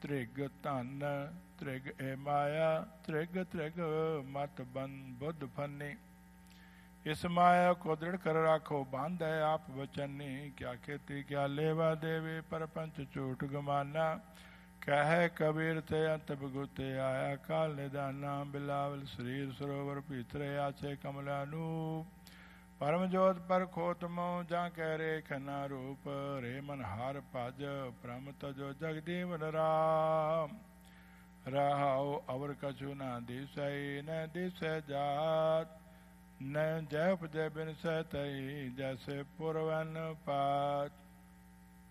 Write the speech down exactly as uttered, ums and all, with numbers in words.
ਤ੍ਰਿਗ ਧਨ ਤ੍ਰਿਗ ਏ ਮਾਇਆ ਤ੍ਰਿਗ ਤ੍ਰਿਗ ਮਤ ਬਨ ਬੁੱਧ ਫਨੀ। ਇਸ ਮਾਇਆ ਕੋ ਦ੍ਰਿੜ ਕਰ ਰਾਖੋ ਬਾਂਧੈ ਆਪ ਵਚਨੀ। ਕਿਆ ਖੇਤੀ ਕਿਆ ਲੇਵਾ ਦੇਵੇ ਪਰਪੰਚ ਝੂਠ ਗਮਾਨਾ। ਕਹਿ ਕਬੀਰ ਤੇ ਅੰਤ ਬਗੁਤੇ ਆਇਆ ਕਾਲ ਨਿਦਾਨਾ। ਬਿਲਾਵਲ ਸਰੀਰ ਸਰੋਵਰ ਭੀਤਰੇ ਆਛੇ ਕਮਲਾ ਨੂਪ। ਪਰਮ ਜੋਤ ਪਰ ਖੋਤਮੋ ਜਾਂ ਕਹਿ ਰੇ ਖਨਾ ਰੂਪ। ਰੇ ਮਨ ਹਾਰ ਭਜ ਬ੍ਰਹਮ ਤਜੋ ਜਗਦੀਵਨ ਰਾਮ। ਰਹਾਉ ਅਵਰ ਕਛੂ ਨਾ ਦਿਸੈ ਨ ਦਿਸੈ ਜਾਤ। ਨ ਜੈ ਉਪਜੈ ਬਿਨ ਸਹਿ ਤਈ ਜੈਸੇ ਪੁਰਵਨ ਪਾਤ।